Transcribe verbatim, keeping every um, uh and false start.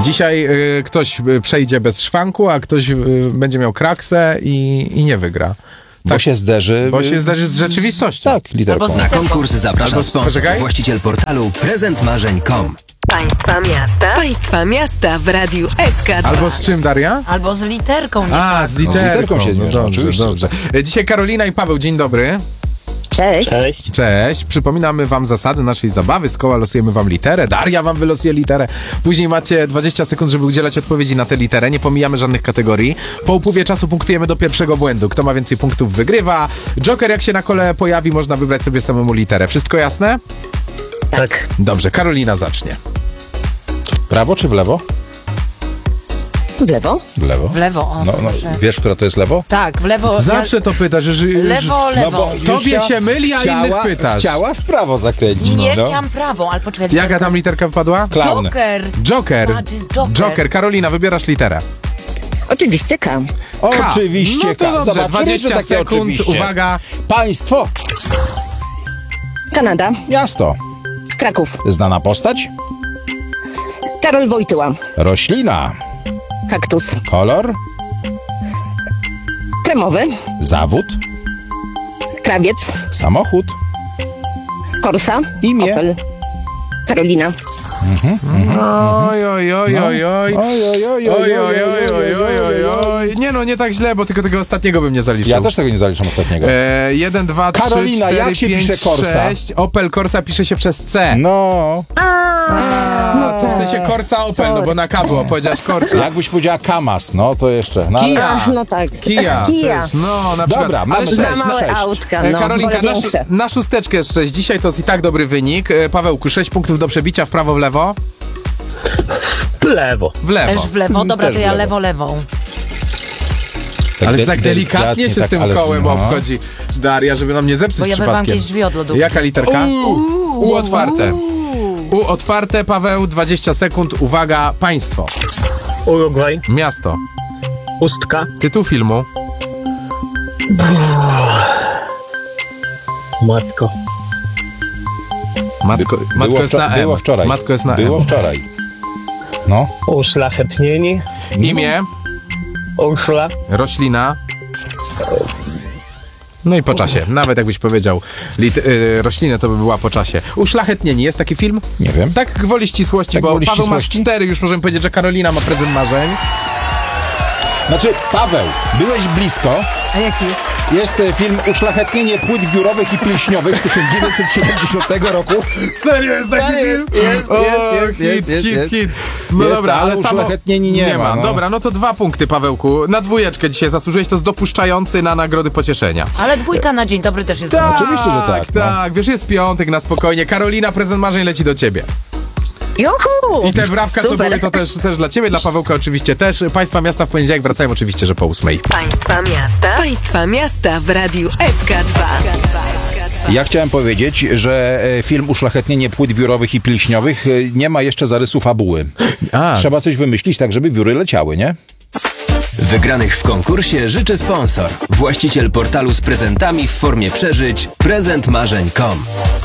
Dzisiaj y, ktoś y, przejdzie bez szwanku, a ktoś y, będzie miał kraksę i, i nie wygra. Bo Tak, się zderzy... bo się zderzy z rzeczywistością. Tak, literką. Na konkurs zaprasza Albo- sponsor, poczekaj. właściciel portalu prezent marzeń kropka com. Państwa miasta. Państwa miasta w Radiu S K dwa. Albo z czym, Daria? Albo z literką. Nie A, tak. z literką. No, z literką się no zmierza, dobrze, oczywiście. dobrze. E, Dzisiaj Karolina i Paweł, dzień dobry. Cześć. Cześć. Cześć. Przypominamy wam zasady naszej zabawy. Z koła losujemy wam literę. Daria wam wylosuje literę. Później macie dwadzieścia sekund, żeby udzielać odpowiedzi na tę literę. Nie pomijamy żadnych kategorii. Po upływie czasu punktujemy do pierwszego błędu. Kto ma więcej punktów, wygrywa. Joker, jak się na kole pojawi, można wybrać sobie samemu literę. Wszystko jasne? Tak. Dobrze, Karolina zacznie. Prawo czy w lewo? W lewo? W lewo. W lewo, o, No, no, dobrze. wiesz, która to jest lewo? Tak, w lewo. Zawsze to pytasz, że... że Lewo, lewo. już Tobie chciała- się myli, a chciała, innych pytasz. Chciała w prawo zakręcić. Nie, no. chciałam prawą, ale poczekaj. Jaka tam literka wypadła? Klaun. Joker. Joker. Patrz, jest Joker. Joker. Karolina, wybierasz literę. Oczywiście K. K. Oczywiście. No to K. dobrze, Zobaczymy, dwadzieścia że takie sekund, oczywiście. uwaga. Państwo. Kanada. Miasto. Kraków. Znana postać. Karol Wojtyła. Roślina. Kaktus. Kolor. Kremowy. Zawód. Krawiec. Samochód. Korsa. Imię. Opel. Karolina. Oj, oj, oj, oj, oj. Oj, oj, oj, Oj, oj, oj, oj, oj, oj, oj. Nie no, nie tak źle, bo tylko tego ostatniego bym nie zaliczył. Ja też tego nie zaliczam ostatniego. E, jeden, dwa, trzy, Karolina, cztery, jak się pięć, pisze Corsa? sześć. Opel Corsa pisze się przez C. No. A, co w sensie Corsa Opel, no bo na K było, powiedziałaś Corsa. Jakbyś powiedziała Kamaz, no to jeszcze. No, ale- Kia. Ach, no tak. Kia. Kia. Też, no, na przykład. Dobra, mamy Ale sześć, sześć, na na Małe sześć. autka, E, no. Karolinka, wolę na, większe. na szósteczkę jest sześć. Dzisiaj to jest i tak dobry wynik. E, Pawełku, sześć punktów do przebicia w prawo, w lewo? W lewo. W lewo. Też w lewo, dobra, Też to w ja lewo. lewo, lewą. Ale de- tak delikatnie się z tak, tym ale- kołem no. obchodzi Daria, żeby nam nie zepsuć Bo ja wyrwałam przypadkiem. jakieś drzwi od lodówki. Jaka literka? U otwarte. U otwarte, Paweł, dwadzieścia sekund. Uwaga, państwo. Urugwaj. Miasto. Ustka. Tytuł filmu. Matko. Matko, matko Było, jest wczor- na M. było wczoraj. Matko jest na Było M. wczoraj. No. Uszlachetnieni. Imię, Urszula. roślina. No i po czasie. Nawet jakbyś powiedział lit- y, roślinę, to by była po czasie. Uszlachetnieni. Jest taki film? Nie wiem. Tak gwoli ścisłości, Tak bo gwoli Paweł ścisłości? masz cztery. Już możemy powiedzieć, że Karolina ma prezent marzeń. Znaczy, Paweł, byłeś blisko. A jaki jest? Jest e, film Uszlachetnienie płyt wiórowych i pleśniowych z tysiąc dziewięćset siedemdziesiątego roku. Serio jest taki Tak, jest, film? jest, O, jest, jest, hit, jest, hit, jest. hit. No Jest, dobra, ale ale samo... uszlachetnieni nie ma, no. Dobra, no to dwa punkty, Pawełku. Na dwójeczkę dzisiaj zasłużyłeś, to jest dopuszczający na nagrody pocieszenia. Ale dwójka na dzień dobry też jest. Tak, oczywiście, że tak, no. tak. Wiesz, jest piątek, na spokojnie. Karolina, prezent marzeń leci do ciebie. Juhu! I te brawka, co Super. były, to też, też dla ciebie, dla Pawełka oczywiście też. Państwa miasta w poniedziałek wracają oczywiście, że po ósmej. Państwa miasta. Państwa miasta w Radiu S K dwa. Ja chciałem powiedzieć, że e, film Uszlachetnienie płyt wiórowych i pleśniowych e, nie ma jeszcze zarysu fabuły. A. Trzeba coś wymyślić tak, żeby wióry leciały, nie? Wygranych w konkursie życzy sponsor, właściciel portalu z prezentami w formie przeżyć prezent marzeń kropka com.